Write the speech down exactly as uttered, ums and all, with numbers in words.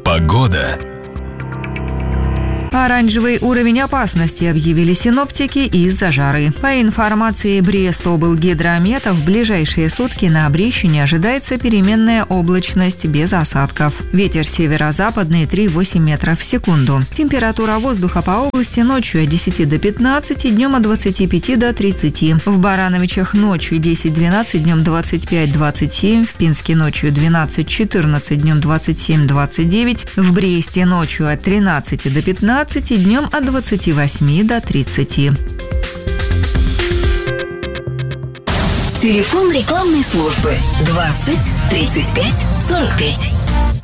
Погода. Оранжевый уровень опасности объявили синоптики из-за жары. По информации Брест-облгидромета, в ближайшие сутки на Брещине ожидается переменная облачность без осадков. Ветер северо-западный три-восемь метров в секунду. Температура воздуха по области ночью от десяти до пятнадцати, днем от двадцати пяти до тридцати. В Барановичах ночью десять-двенадцать, днем двадцать пять-двадцать семь. В Пинске ночью двенадцать-четырнадцать, днем двадцать семь-двадцать девять. В Бресте ночью от тринадцати до пятнадцати. Днем от двадцати восьми до тридцати. Телефон рекламной службы двадцать тридцать пять сорок пять.